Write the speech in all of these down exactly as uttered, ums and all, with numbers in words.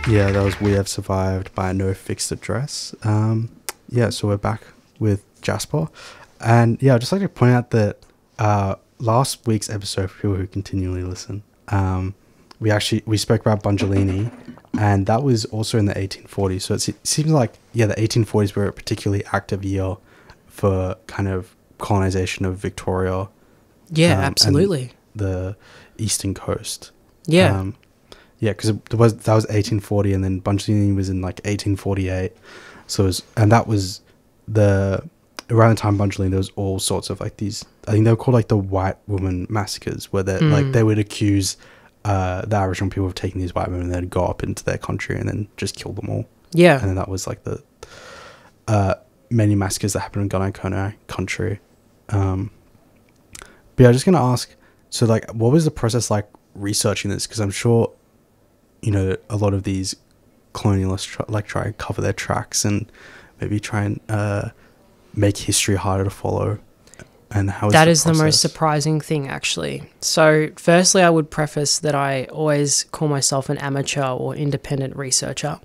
Yeah, that was We Have Survived by No Fixed Address. Um, yeah, so we're back with Jasper. And yeah, I'd just like to point out that uh, last week's episode, for people who continually listen, um, we actually, we spoke about Bungellini, and that was also in the eighteen forties. So it, se- it seems like, yeah, the eighteen forties were a particularly active year for kind of colonization of Victoria. Yeah, um, absolutely. and the eastern coast. Yeah. Um, yeah, because it was that was eighteen forty, and then Bungellini was in like eighteen forty-eight. So it was, and that was the around the time Bungellini, there was all sorts of like these. I think they were called like the white woman massacres, where they Mm. like they would accuse uh, the Aboriginal people of taking these white women, and they'd go up into their country and then just kill them all. Yeah. And then that was like the uh, many massacres that happened in Gunai Kurnai country. Um, but yeah, I'm just gonna ask. So like, what was the process like researching this? Because I'm sure, you know, a lot of these colonialists try, like try and cover their tracks and maybe try and uh, make history harder to follow. And how is That the is the most process? surprising thing, actually. So, firstly, I would preface that I always call myself an amateur or independent researcher.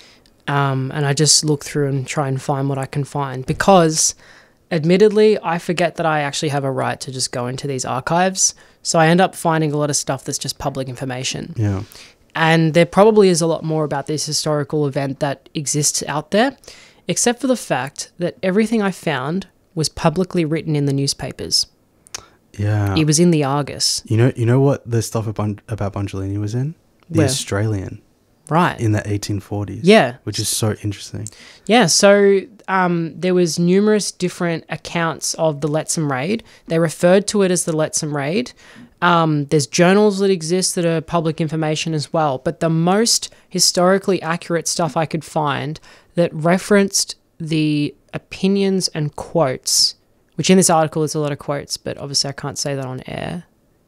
Um, and I just look through and try and find what I can find because, admittedly, I forget that I actually have a right to just go into these archives. So I end up finding a lot of stuff that's just public information. Yeah. And there probably is a lot more about this historical event that exists out there, except for the fact that everything I found was publicly written in the newspapers. Yeah. It was in the Argus. You know, you know what the stuff about, about Bungellini was in? The Where? Australian Right. in the eighteen forties. Yeah. Which is so interesting. Yeah, so um, there was numerous different accounts of the Lettsome Raid. They referred to it as the Lettsome Raid. Um, there's journals that exist that are public information as well. But the most historically accurate stuff I could find that referenced the opinions and quotes, which in this article there's a lot of quotes, but obviously I can't say that on air.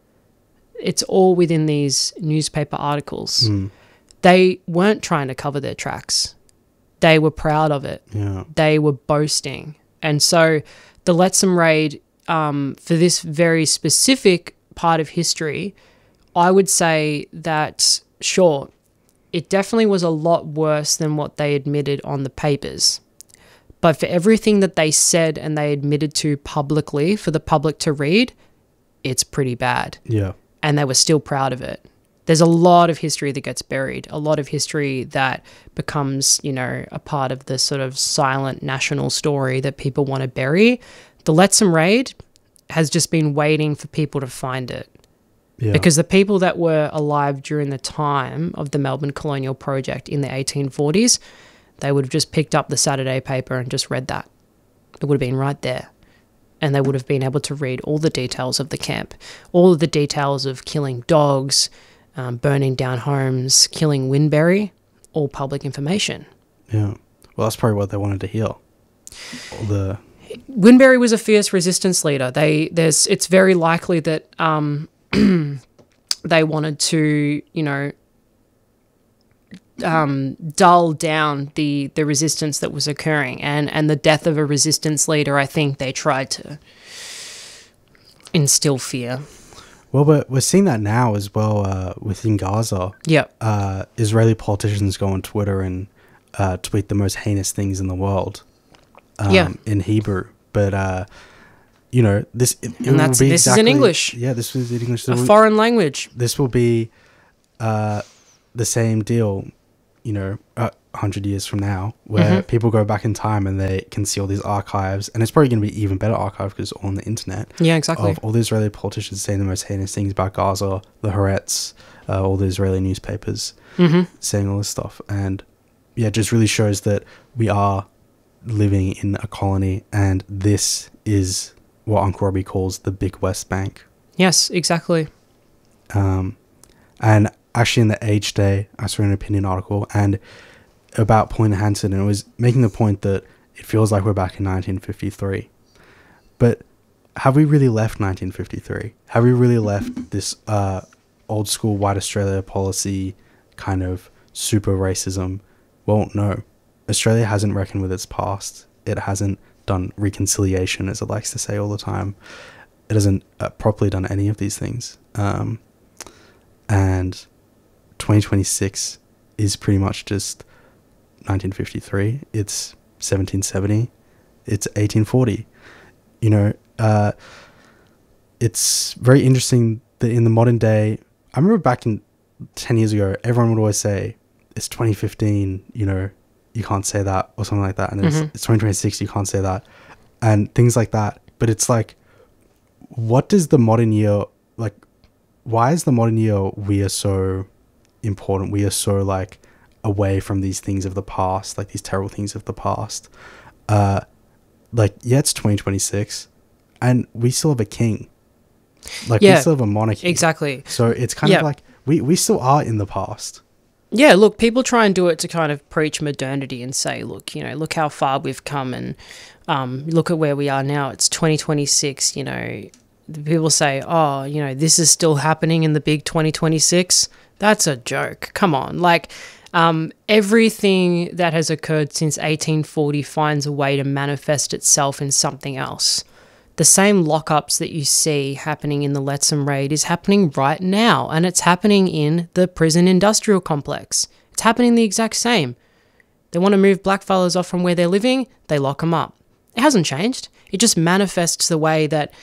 It's all within these newspaper articles. Mm. They weren't trying to cover their tracks. They were proud of it. Yeah. They were boasting. And so the Lettsome Raid, um, for this very specific part of history, I would say that, sure, it definitely was a lot worse than what they admitted on the papers. But for everything that they said and they admitted to publicly for the public to read, it's pretty bad. Yeah. And they were still proud of it. There's a lot of history that gets buried, a lot of history that becomes, you know, a part of the sort of silent national story that people want to bury. The Lettsome Raid has just been waiting for people to find it. Yeah. Because the people that were alive during the time of the Melbourne Colonial Project in the eighteen forties, they would have just picked up the Saturday paper and just read that. It would have been right there. And they would have been able to read all the details of the camp, all of the details of killing dogs, um, burning down homes, killing Winberry, all public information. Yeah. Well, that's probably what they wanted to hear. All the Winberry was a fierce resistance leader. They there's it's very likely that um, they wanted to, you know, um, dull down the the resistance that was occurring, and and the death of a resistance leader. I think they tried to instill fear. Well, but we're seeing that now as well uh, within Gaza. Yep. Uh, Israeli politicians go on Twitter and uh, tweet the most heinous things in the world. Um, Yeah. In Hebrew, but uh, you know this. It, it And that's- will be this is in exactly- English. Yeah, this is in English. A So we- foreign language. this will be uh, the same deal. You know, a hundred years from now, where Mhm. people go back in time and they can see all these archives, and it's probably going to be even better archives because it's all on the internet. Yeah, exactly. Of all the Israeli politicians saying the most heinous things about Gaza, the Haaretz, uh, all the Israeli newspapers Mm-hmm. saying all this stuff. And yeah, it just really shows that we are living in a colony, and this is what Uncle Robbie calls the Big West Bank. Yes, exactly. Um, and actually in the Age Day, I saw an opinion article and about Point Hanson, and it was making the point that it feels like we're back in nineteen fifty-three. But have we really left nineteen fifty-three? Have we really left this uh, old school white Australia policy kind of super racism? Well, no. Australia hasn't reckoned with its past. It hasn't done reconciliation, as it likes to say all the time. It hasn't uh, properly done any of these things. Um, and twenty twenty-six is pretty much just nineteen fifty-three. It's seventeen seventy. It's eighteen forty. You know, uh, it's very interesting that in the modern day, I remember back in ten years ago, everyone would always say, it's twenty fifteen, you know, you can't say that, or something like that. And it's, Mm-hmm. it's twenty twenty-six, you can't say that, and things like that. But it's like, what does the modern year, like, why is the modern year we are so important? We are so, like, away from these things of the past, like these terrible things of the past. Uh, like, yeah, it's twenty twenty-six, and we still have a king. Like, Yeah, we still have a monarchy. Exactly. So it's kind Yeah. of like, we, we still are in the past. Yeah, look, people try and do it to kind of preach modernity and say, look, you know, look how far we've come, and um, look at where we are now. It's twenty twenty-six, you know. People say, oh, you know, this is still happening in the big twenty twenty-six. That's a joke. Come on. Like, um, everything that has occurred since eighteen forty finds a way to manifest itself in something else. The same lockups that you see happening in the Lettsome raid is happening right now, and it's happening in the prison industrial complex. It's happening the exact same. They want to move blackfellas off from where they're living, they lock them up. It hasn't changed. It just manifests the way that,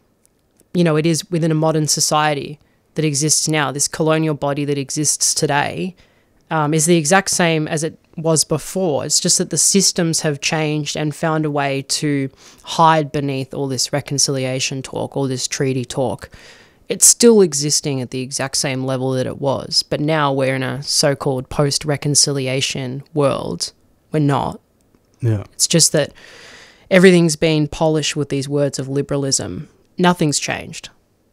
you know, it is within a modern society that exists now. This colonial body that exists today um, is the exact same as it was before. It's just that the systems have changed and found a way to hide beneath all this reconciliation talk, all this treaty talk. It's still existing at the exact same level that it was, but now we're in a so-called post-reconciliation world. We're not. Yeah. It's just that everything's been polished with these words of liberalism. Nothing's changed.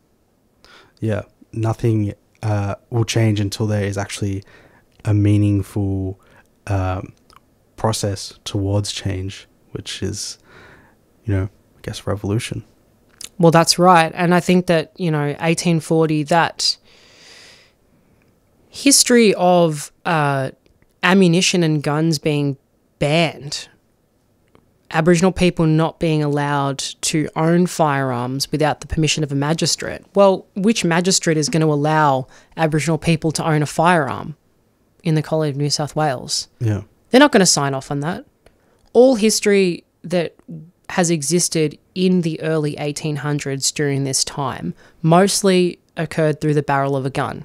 Yeah. Nothing uh, will change until there is actually a meaningful um, process towards change, which is, you know, I guess revolution. Well, that's right. And I think that, you know, eighteen forty, that history of uh, ammunition and guns being banned, Aboriginal people not being allowed to own firearms without the permission of a magistrate. Well, which magistrate is going to allow Aboriginal people to own a firearm in the colony of New South Wales? Yeah. They're not going to sign off on that. All history that has existed in the early eighteen hundreds during this time mostly occurred through the barrel of a gun.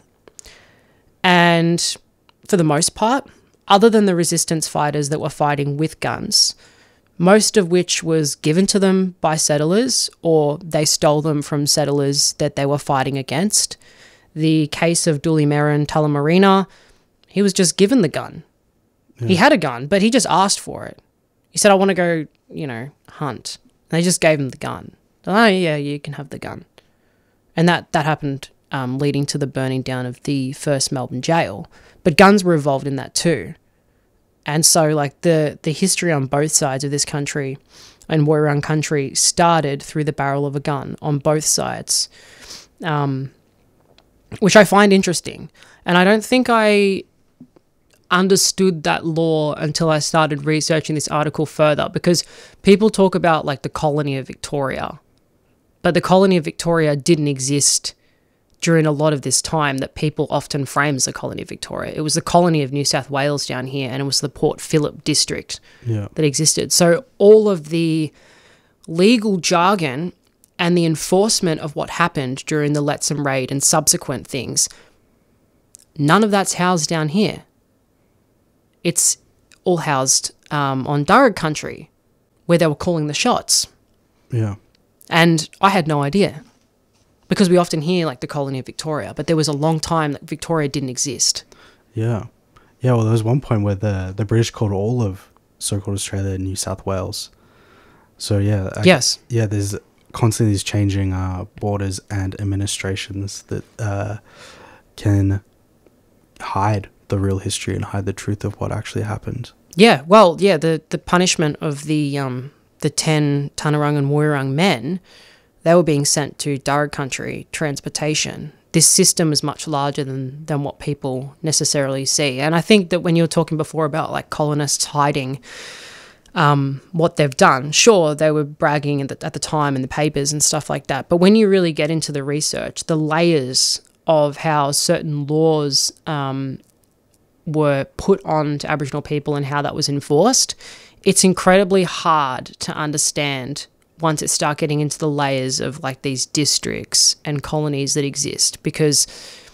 And for the most part, other than the resistance fighters that were fighting with guns, most of which was given to them by settlers, or they stole them from settlers that they were fighting against. The case of Dooley Merrin Tullamarina, he was just given the gun. Yeah. He had a gun, but he just asked for it. He said, I want to go, you know, hunt. And they just gave him the gun. Oh, yeah, you can have the gun. And that, that happened um, leading to the burning down of the first Melbourne jail. But guns were involved in that too. And so, like, the, the history on both sides of this country and Woiwurrung country started through the barrel of a gun on both sides, um, which I find interesting. And I don't think I understood that law until I started researching this article further, because people talk about, like, the colony of Victoria. But the colony of Victoria didn't exist during a lot of this time that people often frame as the colony of Victoria. It was the colony of New South Wales down here, and it was the Port Phillip district Yeah. that existed. So all of the legal jargon and the enforcement of what happened during the Lettsome raid and subsequent things, none of that's housed down here. It's all housed um, on Darug country, where they were calling the shots. Yeah. And I had no idea. Because we often hear, like, the colony of Victoria, but there was a long time that Victoria didn't exist. Yeah. Yeah, well, there was one point where the, the British called all of so-called Australia New South Wales. So, yeah. I, Yes. Yeah, there's constantly these changing uh, borders and administrations that uh, can hide the real history and hide the truth of what actually happened. Yeah, well, yeah, the, the punishment of the um the ten Tanarung and Woiwurrung men, they were being sent to Darug country, transportation. This system is much larger than, than what people necessarily see. And I think that when you were talking before about, like, colonists hiding um, what they've done, sure, they were bragging at the, at the time in the papers and stuff like that. But when you really get into the research, the layers of how certain laws um, were put on to Aboriginal people and how that was enforced, it's incredibly hard to understand once it start getting into the layers of like these districts and colonies that exist, because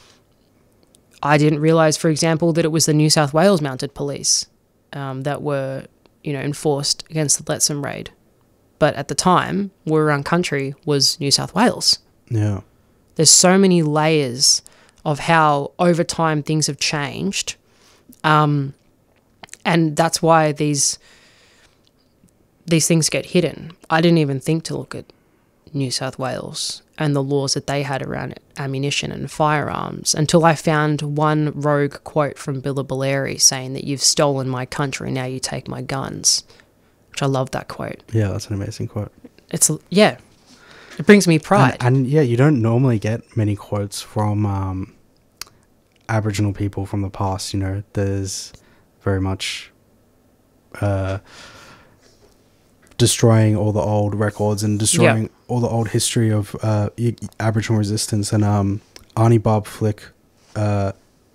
I didn't realise, for example, that it was the New South Wales Mounted Police um, that were, you know, enforced against the Lettsome Raid. But at the time, Wurrung country was New South Wales. Yeah. There's so many layers of how over time things have changed. Um, and that's why these these things get hidden. I didn't even think to look at New South Wales and the laws that they had around ammunition and firearms until I found one rogue quote from Billabulleri saying that you've stolen my country, now you take my guns, which I love that quote. Yeah, that's an amazing quote. It's, yeah, it brings me pride. And, and yeah, you don't normally get many quotes from um, Aboriginal people from the past, you know. There's very much uh, destroying all the old records and destroying Yep. all the old history of uh, Aboriginal resistance. And um, Arnie Barb Flick uh,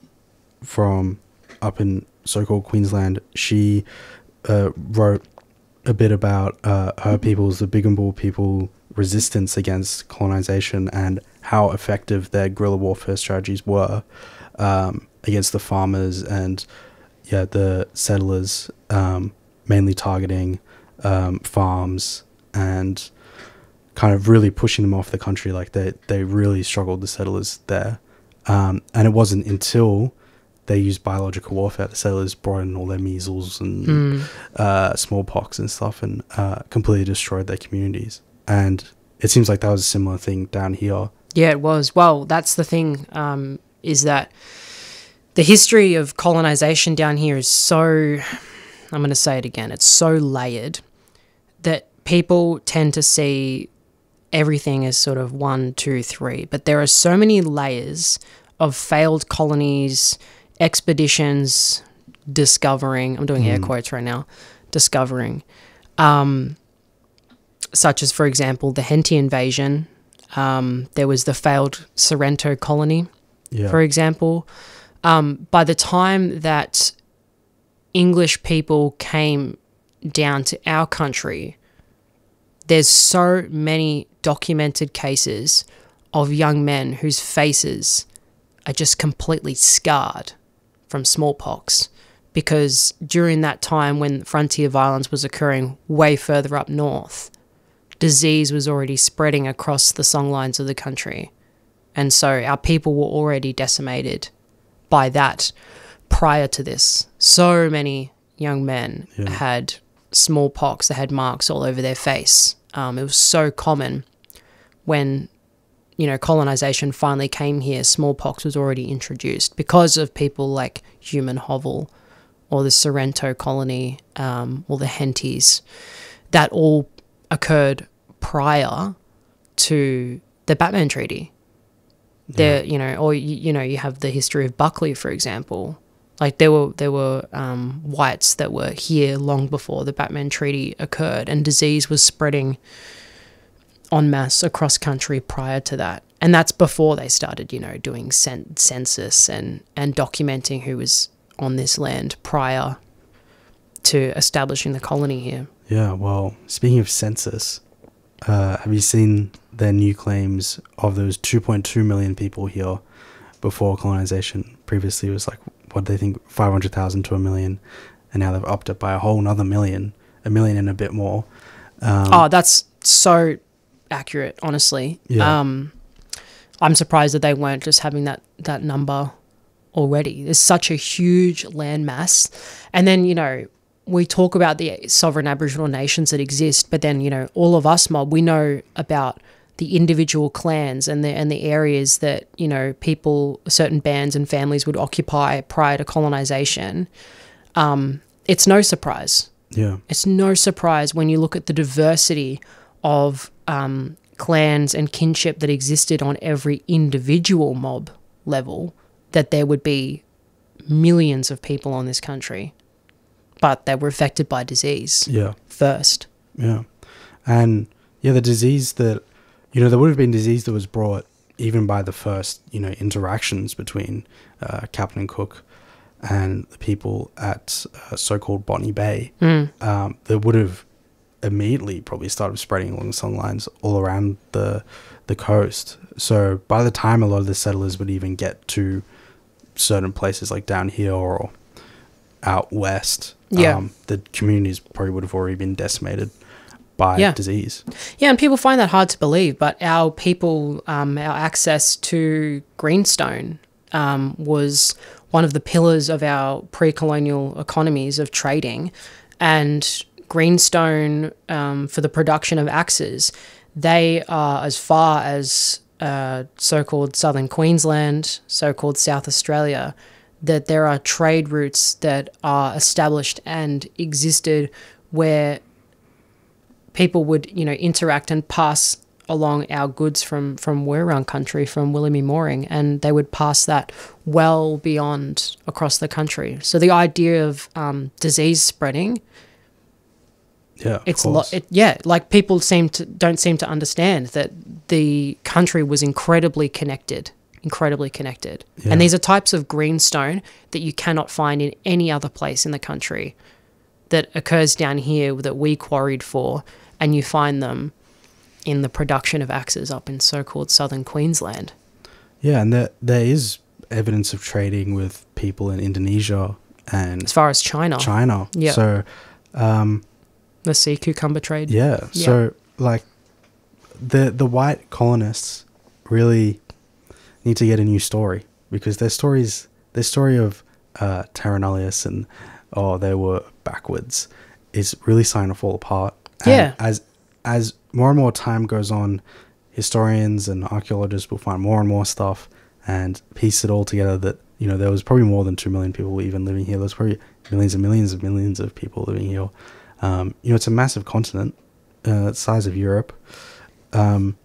from up in so-called Queensland, she uh, wrote a bit about uh, her people's, the Bigambul people, resistance against colonization and how effective their guerrilla warfare strategies were um, against the farmers and yeah the settlers, um, mainly targeting um, farms and kind of really pushing them off the country. Like they, they really struggled, the settlers there. Um, and it wasn't until they used biological warfare, the settlers brought in all their measles and Mm. uh, smallpox and stuff and uh, completely destroyed their communities. And it seems like that was a similar thing down here. Yeah, it was. Well, that's the thing, um, is that the history of colonization down here is so, I'm going to say it again, it's so layered that people tend to see everything as sort of one, two, three. But there are so many layers of failed colonies, expeditions, discovering, I'm doing air quotes right now, discovering, um, such as, for example, the Henty invasion. Um, there was the failed Sorrento colony, Yeah. for example. Um, by the time that English people came down to our country, there's so many documented cases of young men whose faces are just completely scarred from smallpox, because during that time when frontier violence was occurring way further up north, disease was already spreading across the songlines of the country. And so our people were already decimated by that prior to this. So many young men Yeah. had smallpox, they had marks all over their face. Um, it was so common when, you know, colonization finally came here, smallpox was already introduced because of people like Human Hovel or the Sorrento colony, um, or the Hentys. That all occurred prior to the Batman Treaty. There, you know, or you, you know, you have the history of Buckley, for example. Like there were there were um, whites that were here long before the Batman Treaty occurred, and disease was spreading en masse across country prior to that. And that's before they started, you know, doing cen- census and and documenting who was on this land prior to establishing the colony here. Yeah, well, speaking of census, uh, have you seen their new claims of those two point two million people here before colonization? Previously it was like, what do they think, five hundred thousand to a million, and now they've upped it by a whole another million, a million and a bit more. Um, Oh, that's so accurate, honestly. Yeah. Um, I'm surprised that they weren't just having that, that number already. There's such a huge land mass. And then, you know, we talk about the sovereign Aboriginal nations that exist, but then, you know, all of us mob, we know about the individual clans and the and the areas that, you know, people, certain bands and families would occupy prior to colonization. Um, it's no surprise. yeah, It's no surprise when you look at the diversity of um, clans and kinship that existed on every individual mob level, that there would be millions of people on this country, but they were affected by disease yeah, first. yeah. And yeah, the disease that, you know, there would have been disease that was brought even by the first, you know, interactions between uh, Captain and Cook and the people at uh, so-called Botany Bay, Mm. um, they would have immediately probably started spreading along the sun lines all around the the coast. So by the time a lot of the settlers would even get to certain places like down here or out west, Yeah. um, the communities probably would have already been decimated by Yeah. disease. Yeah, and people find that hard to believe, but our people, um, our access to greenstone um, was one of the pillars of our pre-colonial economies of trading, and greenstone um, for the production of axes, they are as far as uh, so-called southern Queensland, so-called South Australia, that there are trade routes that are established and existed where people would, you know, interact and pass along our goods from from Wirrung country, from Williamy Mooring, and they would pass that well beyond across the country. So the idea of um, disease spreading, Yeah, of it's lo- course. it, yeah, like people seem to don't seem to understand that the country was incredibly connected, incredibly connected. Yeah. And these are types of greenstone that you cannot find in any other place in the country, that occurs down here that we quarried for, and you find them in the production of axes up in so-called southern Queensland. Yeah, and there there is evidence of trading with people in Indonesia and As far as China, China. Yeah. So, um, the sea cucumber trade. yeah. Yeah. So, like, the the white colonists really need to get a new story, because their stories, their story of uh, Terra Nullius and oh they were backwards, is really starting to fall apart. And Yeah. As as more and more time goes on, historians and archaeologists will find more and more stuff and piece it all together that, you know, there was probably more than two million people even living here. There's probably millions and millions of millions of people living here. Um, you know, it's a massive continent, uh, the size of Europe. Um,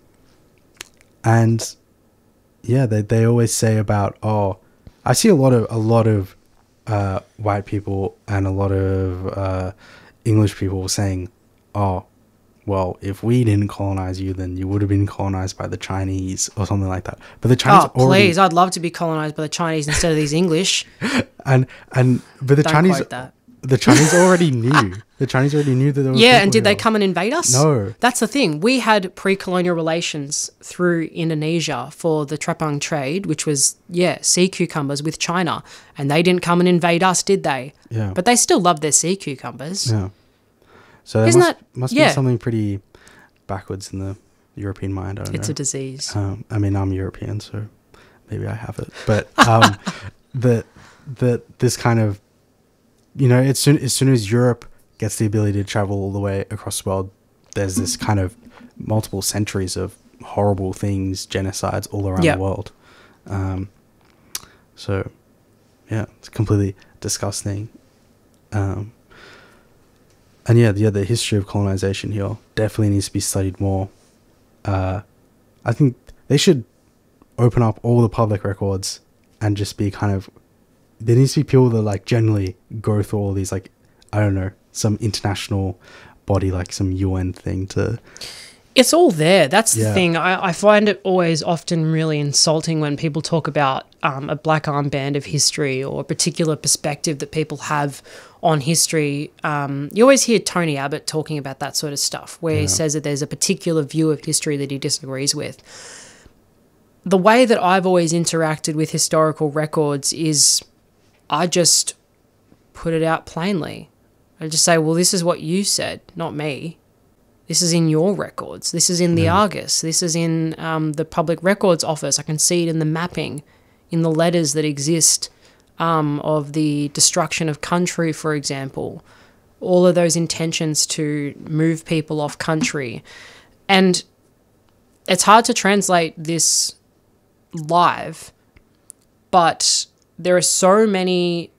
and yeah, they, they always say about, oh, I see a lot of, a lot of, uh, white people and a lot of, uh, English people saying, oh, well, if we didn't colonize you, then you would have been colonized by the Chinese or something like that. But the Chinese Oh, already, please, I'd love to be colonized by the Chinese instead of these English. and and but the Don't Chinese, quote that. the Chinese already knew. The Chinese already knew that there was Yeah, people and did they here. come and invade us? No. That's the thing. We had pre-colonial relations through Indonesia for the Trapang trade, which was, yeah, sea cucumbers with China. And they didn't come and invade us, did they? Yeah. But they still loved their sea cucumbers. Yeah. So there Isn't must, that- must yeah. be something pretty backwards in the European mind. I don't It's know. a disease. Um, I mean, I'm European, so maybe I have it. But um, the the this kind of, you know, as soon as soon as Europe gets the ability to travel all the way across the world, there's this kind of multiple centuries of horrible things, genocides all around Yeah. the world. Um, so, yeah, it's completely disgusting. Um, and yeah, yeah, the history of colonization here definitely needs to be studied more. Uh, I think they should open up all the public records and just be kind of, there needs to be people that like generally go through all these, like, I don't know, some international body, like some U N thing to, It's all there. That's the Yeah. thing. I, I find it always often really insulting when people talk about um, a black armband of history or a particular perspective that people have on history. Um, you always hear Tony Abbott talking about that sort of stuff, where he Yeah. says that there's a particular view of history that he disagrees with. The way that I've always interacted with historical records is I just put it out plainly. I just say, well, this is what you said, not me. This is in your records. This is in the Argus. This is in um, the Public Records Office. I can see it in the mapping, in the letters that exist um, of the destruction of country, for example. All of those intentions to move people off country. And it's hard to translate this live, but there are so many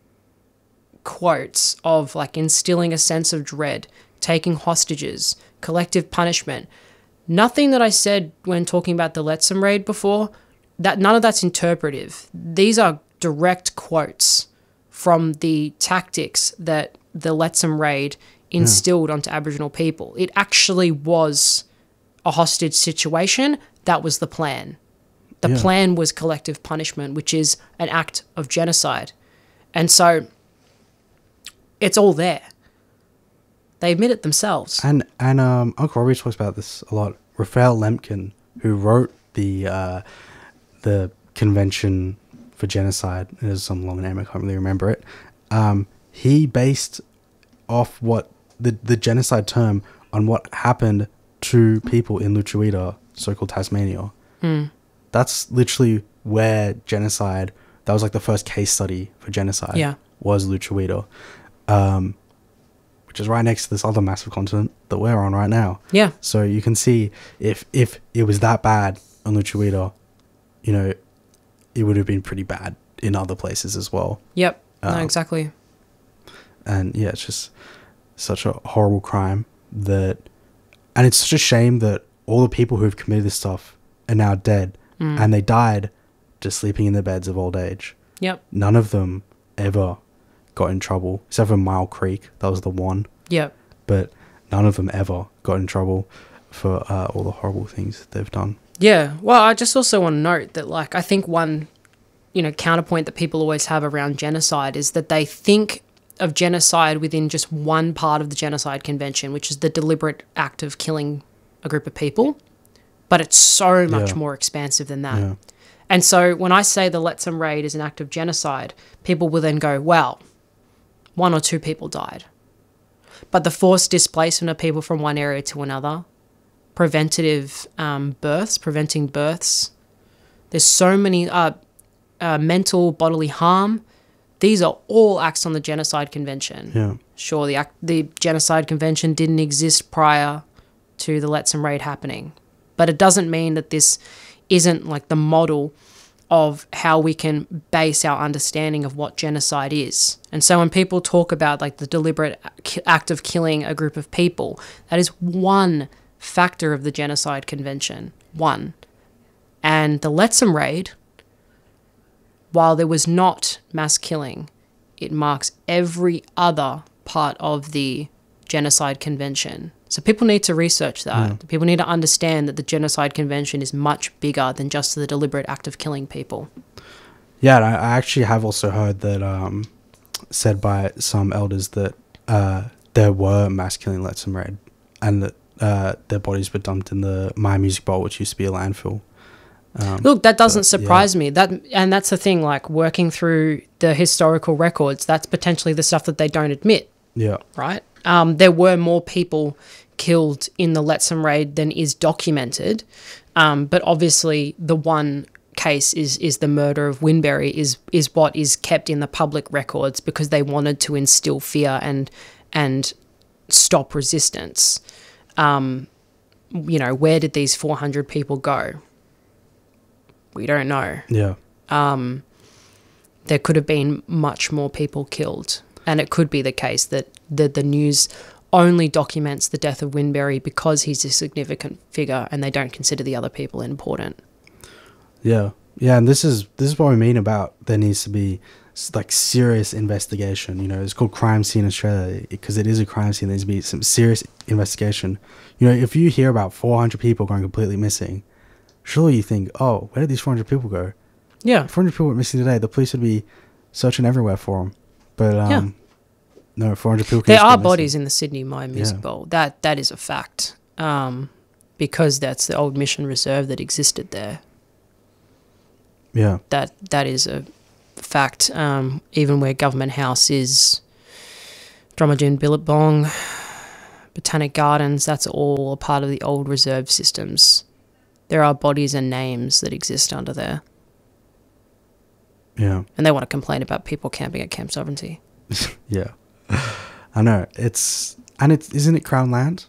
quotes of like instilling a sense of dread, taking hostages, collective punishment. Nothing that I said when talking about the Lettsome raid before, that none of that's interpretive. These are direct quotes from the tactics that the Lettsome raid instilled onto Aboriginal people. It actually was a hostage situation. That was the plan. The Yeah. plan was collective punishment, which is an act of genocide. And so it's all there. They admit it themselves. And and um, Uncle Robbie talks about this a lot. Raphael Lemkin, who wrote the uh, the Convention for Genocide, it is some long name, I can't really remember it. Um, he based off what the the genocide term on what happened to people in Luchuita, so-called Tasmania. Mm. That's literally where genocide. That was like the first case study for genocide. Yeah. Was Luchuita. Um, which is right next to this other massive continent that we're on right now. Yeah. So you can see if if it was that bad on Luchuita, you know, it would have been pretty bad in other places as well. Yep. Um, no, exactly. And yeah, it's just such a horrible crime that, and it's such a shame that all the people who have committed this stuff are now dead, Mm. and they died just sleeping in their beds of old age. Yep. None of them ever got in trouble, except for Mile Creek. That was the one. Yep. But none of them ever got in trouble for uh, all the horrible things they've done. Yeah. Well, I just also want to note that, like, I think one, you know, counterpoint that people always have around genocide is that they think of genocide within just one part of the Genocide Convention, which is the deliberate act of killing a group of people. But it's so much Yeah. more expansive than that. Yeah. And so when I say the Lettsome Raid is an act of genocide, people will then go, well, one or two people died. But the forced displacement of people from one area to another, preventative um, births, preventing births, there's so many uh, uh, mental, bodily harm. These are all acts on the Genocide Convention. Yeah. Sure, the, act, the Genocide Convention didn't exist prior to the Lettsome Raid happening. But it doesn't mean that this isn't like the model of how we can base our understanding of what genocide is. And so when people talk about like the deliberate act of killing a group of people, that is one factor of the Genocide Convention. One. And the Lettsome Raid, while there was not mass killing, it marks every other part of the Genocide Convention. So people need to research that. Yeah. People need to understand that the Genocide Convention is much bigger than just the deliberate act of killing people. Yeah, and I, I actually have also heard that um, said by some elders that uh, there were mass killing Lettsome Raid, and that uh, their bodies were dumped in the My Music Bowl, which used to be a landfill. Um, Look, that doesn't but, surprise yeah. me. That and that's the thing. Like working through the historical records, that's potentially the stuff that they don't admit. Yeah. Right. Um, there were more people killed in the Lettsome Raid than is documented, um, but obviously the one case is is the murder of Winberry is is what is kept in the public records because they wanted to instill fear and and stop resistance. Um, you know, where did these four hundred people go? We don't know. Yeah. Um, there could have been much more people killed, and it could be the case that the the news only documents the death of Winberry because he's a significant figure and they don't consider the other people important. Yeah. Yeah, and this is this is what we mean about there needs to be like serious investigation. You know, it's called Crime Scene Australia because it is a crime scene. There needs to be some serious investigation. You know, if you hear about four hundred people going completely missing, surely you think, oh, where did these four hundred people go? Yeah. four hundred people went missing today. The police would be searching everywhere for them. But um, Yeah. no, four hundred people can There just are go bodies missing. in the Sydney My Music Yeah. Bowl. That that is a fact. Um, because that's the old Mission Reserve that existed there. Yeah. That that is a fact. Um, even where Government House is, Dromadoon Billabong, Botanic Gardens, that's all a part of the old reserve systems. There are bodies and names that exist under there. Yeah. And they want to complain about people camping at Camp Sovereignty. Yeah. I know. It's and it's isn't it Crown Land?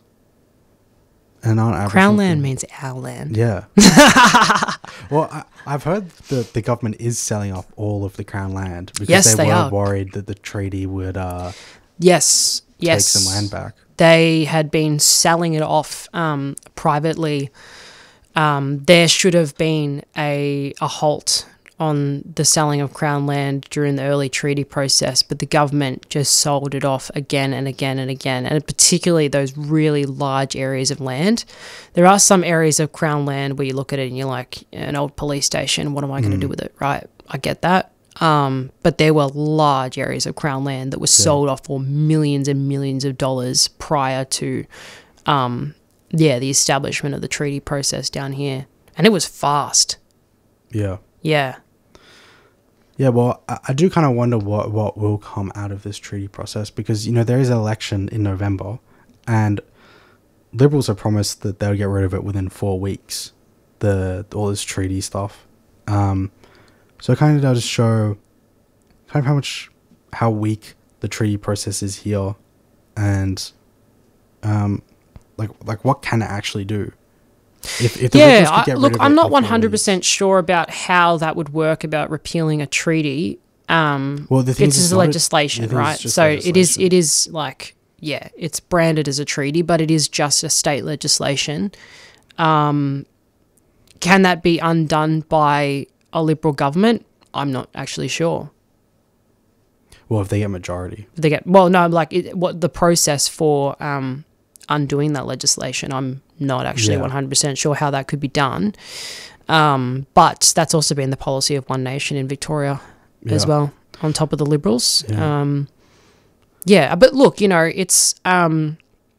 And aren't Aboriginal Crown land people- means our land. Yeah. Well, I, I've heard that the government is selling off all of the Crown land because Yes, they, they were are. worried that the treaty would uh, Yes, yes. take some land back. They had been selling it off um, privately. Um, there should have been a a halt on the selling of Crown land during the early treaty process, but the government just sold it off again and again and again, and particularly those really large areas of land. There are some areas of Crown land where you look at it and you're like, an old police station, what am I going to do with it, right? I get that. Um, but there were large areas of Crown land that were Yeah. sold off for millions and millions of dollars prior to, um, yeah, the establishment of the treaty process down here. And it was fast. Yeah. Yeah. Yeah, well, I, I do kind of wonder what, what will come out of this treaty process because, you know, there is an election in November and Liberals have promised that they'll get rid of it within four weeks, the all this treaty stuff. Um, so it kind of does show kind of how much, how weak the treaty process is here and, um, like, like what can it actually do? If, if the Yeah, Liberals could I, get rid look, of I'm it not in four one hundred percent weeks- sure about how that would work about repealing a treaty. Um, Well, the thing it's is, just it's not a- legislation, the thing is right? it's just So it is, legislation. it is like, yeah, it's branded as a treaty, but it is just a state legislation. Um, can that be undone by a Liberal government? I'm not actually sure. Well, if they get majority. They get well, no, like it, what the process for um, undoing that legislation. I'm not actually Yeah. one hundred percent sure how that could be done. Um, but that's also been the policy of One Nation in Victoria as Yeah. well, on top of the Liberals. Yeah. Um, yeah, but look, you know, it's um,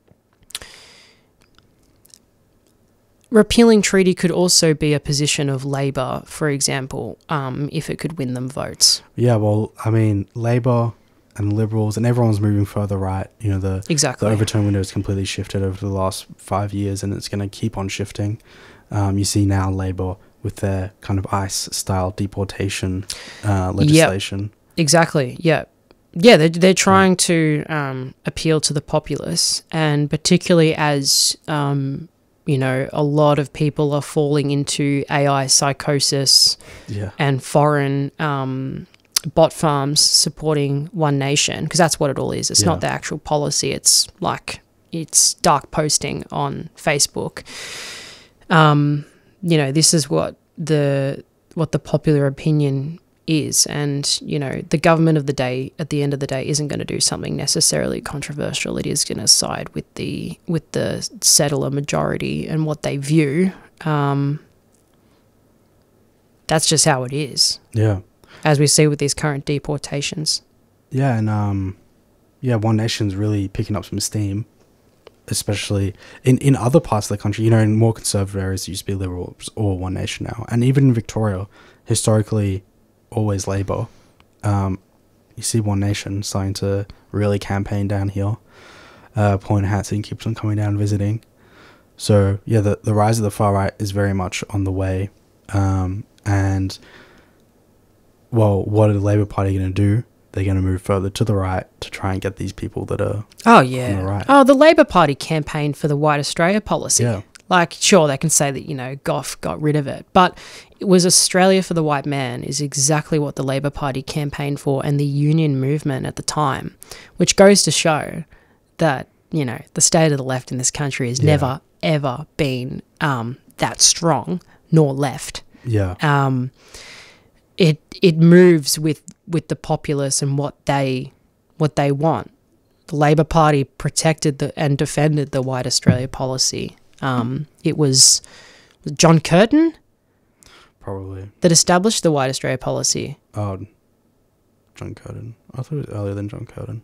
repealing treaty could also be a position of Labor, for example, um, if it could win them votes. Yeah, well, I mean, Labour and Liberals and everyone's moving further right. You know, the, Exactly. the overturn window has completely shifted over the last five years and it's going to keep on shifting. Um, you see now Labour with their kind of ICE-style deportation uh, legislation. Exactly. Yeah. Yeah, they're, they're trying to um, appeal to the populace, and particularly as, um, you know, a lot of people are falling into A I psychosis Yeah. and foreign um, bot farms supporting One Nation, because that's what it all is. It's Yeah. not the actual policy. It's like, it's dark posting on Facebook. Um, you know, this is what the what the popular opinion is, and you know, the government of the day at the end of the day isn't going to do something necessarily controversial. It is going to side with the with the settler majority and what they view. Um, that's just how it is, Yeah. as we see with these current deportations. Yeah, and um, yeah, One Nation's really picking up some steam, especially in, in other parts of the country. You know, in more conservative areas, it used to be Liberals or One Nation now. And even in Victoria, historically, always Labor. Um, you see One Nation starting to really campaign down here. Uh, Point Hanson keeps on coming down and visiting. So, yeah, the, the rise of the far right is very much on the way. Um, and, well, what are the Labour Party going to do? They're going to move further to the right to try and get these people that are... Oh, yeah. the right. Oh, the Labor Party campaigned for the White Australia policy. Yeah. Like, sure, they can say that, you know, Gough got rid of it. But it was Australia for the white man is exactly what the Labor Party campaigned for, and the union movement at the time, which goes to show that, you know, the state of the left in this country has Yeah. never, ever been um, that strong, nor left. Yeah. Um, it it moves with, with the populace and what they what they want. The Labor Party protected the, and defended the White Australia policy. Um, it was John Curtin Probably. that established the White Australia policy. Oh, John Curtin. I thought it was earlier than John Curtin.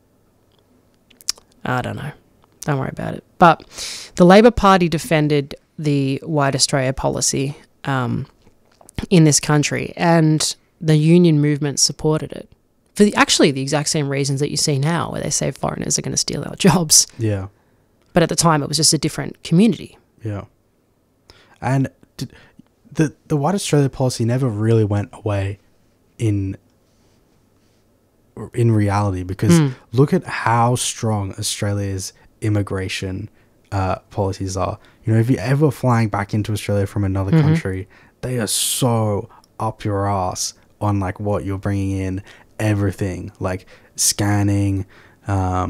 I don't know. Don't worry about it. But the Labor Party defended the White Australia policy um, in this country, and the union movement supported it for the, actually the exact same reasons that you see now, where they say foreigners are going to steal our jobs. Yeah. But at the time, it was just a different community. Yeah. And did, the the White Australia policy never really went away in in reality because Mm. look at how strong Australia's immigration uh, policies are. You know, if you're ever flying back into Australia from another Mhm. country, they are so up your ass on like what you're bringing in, everything like scanning, um,